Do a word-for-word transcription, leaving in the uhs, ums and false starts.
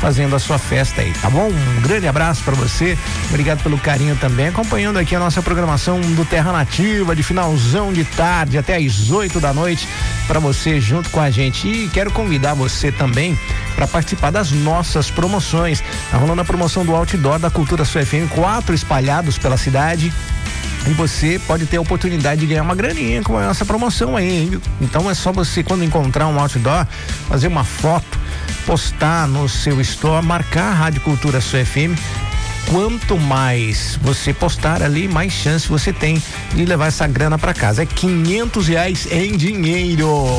fazendo a sua festa aí, tá bom? Um grande abraço para você, obrigado pelo carinho também, acompanhando aqui a nossa programação do Terra Nativa, de finalzão de tarde até às oito da noite, para você junto com a gente. E quero convidar você também para participar das nossas promoções. Tá rolando a promoção do outdoor da Cultura Sul F M, quatro espalhados pela cidade. E você pode ter a oportunidade de ganhar uma graninha com essa promoção aí, hein? Então é só você, quando encontrar um outdoor, fazer uma foto, postar no seu store, marcar a Rádio Cultura Sul F M. Quanto mais você postar ali, mais chance você tem de levar essa grana para casa. É quinhentos reais em dinheiro.